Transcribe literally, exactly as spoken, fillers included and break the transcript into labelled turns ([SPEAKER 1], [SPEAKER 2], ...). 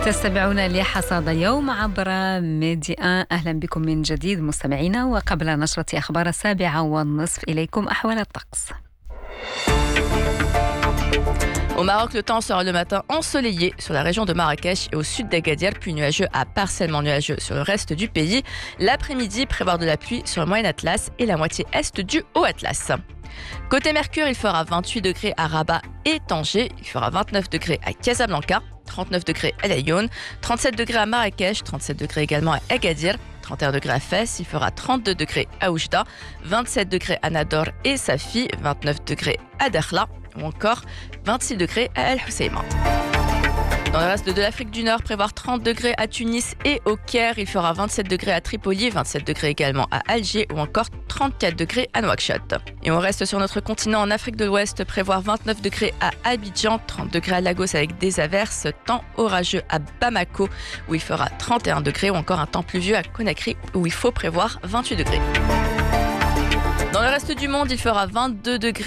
[SPEAKER 1] تستمعون لحصاد يوم عبر ميديا. أهلا بكم من جديد مستمعينا، وقبل نشرة أخبار السابعة والنصف إليكم أحوال الطقس.
[SPEAKER 2] Au Maroc, le temps sera le matin ensoleillé sur la région de Marrakech et au sud d'Agadir, puis nuageux à partiellement nuageux sur le reste du pays. L'après-midi, prévoir de la pluie sur le Moyen Atlas et la moitié est du Haut Atlas. Côté Mercure, il fera vingt-huit degrés à Rabat et Tanger, il fera vingt-neuf degrés à Casablanca, trente-neuf degrés à Laayoune, trente-sept degrés à Marrakech, trente-sept degrés également à Agadir, trente et un degrés à Fès, il fera trente-deux degrés à Oujda, vingt-sept degrés à Nador et Safi, vingt-neuf degrés à Dakhla ou encore vingt-six degrés à El Hoceima. Dans le reste de l'Afrique du Nord, prévoir trente degrés à Tunis et au Caire, il fera vingt-sept degrés à Tripoli, vingt-sept degrés également à Alger ou encore trente-quatre degrés à Nouakchott. Et on reste sur notre continent en Afrique de l'Ouest, prévoir vingt-neuf degrés à Abidjan, trente degrés à Lagos avec des averses, temps orageux à Bamako où il fera trente et un degrés ou encore un temps pluvieux à Conakry où il faut prévoir vingt-huit degrés. Dans le reste du monde, il fera vingt-deux degrés